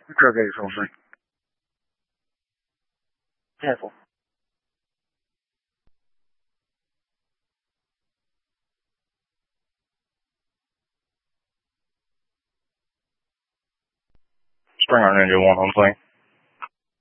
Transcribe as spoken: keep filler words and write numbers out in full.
这给收拾。Careful. Springer Ninja one on plane.